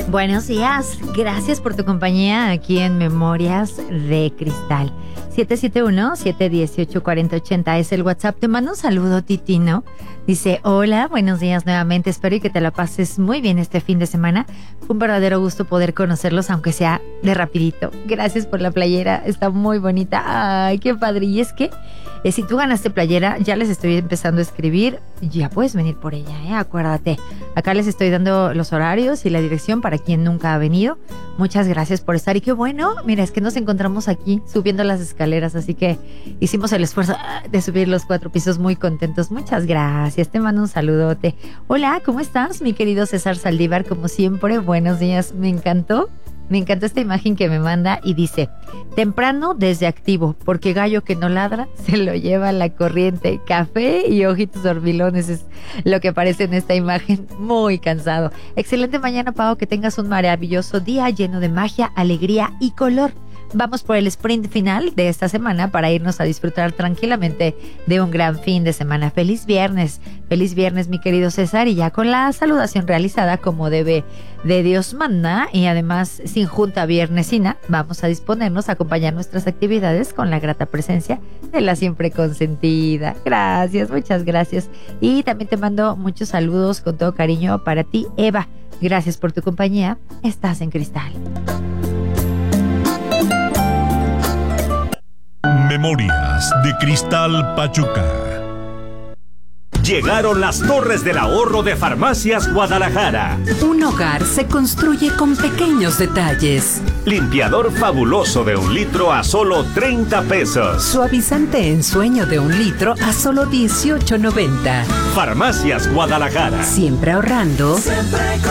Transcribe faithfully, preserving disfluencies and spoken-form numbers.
Buenos días, gracias por tu compañía aquí en Memorias de Cristal. siete siete uno, siete uno ocho, cuatro cero ocho cero es el WhatsApp. Te mando un saludo, Titino. Dice, hola, buenos días nuevamente. Espero y que te la pases muy bien este fin de semana. Fue un verdadero gusto poder conocerlos, aunque sea de rapidito. Gracias por la playera, está muy bonita. Ay, qué padre. Y es que eh, si tú ganaste playera, ya les estoy empezando a escribir. Ya puedes venir por ella, ¿eh? Acuérdate. Acá les estoy dando los horarios y la dirección para quien nunca ha venido. Muchas gracias por estar. Y qué bueno, mira, es que nos encontramos aquí subiendo las escaleras, así que hicimos el esfuerzo de subir los cuatro pisos muy contentos. Muchas gracias, te mando un saludote. Hola, ¿cómo estás, mi querido César Saldívar? Como siempre, buenos días. Me encantó, me encantó esta imagen que me manda y dice, temprano desde activo, porque gallo que no ladra se lo lleva la corriente. Café y ojitos dormilones es lo que aparece en esta imagen. Muy cansado. Excelente mañana, Pau, que tengas un maravilloso día lleno de magia, alegría y color. Vamos por el sprint final de esta semana para irnos a disfrutar tranquilamente de un gran fin de semana. Feliz viernes, feliz viernes, mi querido César, y ya con la saludación realizada como debe de Dios manda, y además sin junta viernesina, vamos a disponernos a acompañar nuestras actividades con la grata presencia de la siempre consentida. Gracias, muchas gracias. Y también te mando muchos saludos con todo cariño para ti, Eva. Gracias por tu compañía. Estás en Cristal. Memorias de Cristal Pachuca. Llegaron las Torres del Ahorro de Farmacias Guadalajara. Un hogar se construye con pequeños detalles. Limpiador fabuloso de un litro a solo treinta pesos. Suavizante en sueño de un litro a solo dieciocho noventa. Farmacias Guadalajara. Siempre ahorrando. Siempre